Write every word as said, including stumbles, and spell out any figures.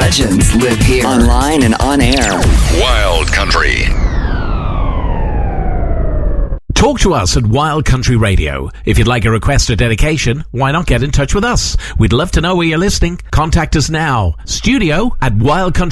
legends live here. Online and on air. Wild Country. Talk to us at Wild Country Radio. If you'd like a request or dedication, why not get in touch with us? We'd love to know where you're listening. Contact us now. Studio at Wild Country.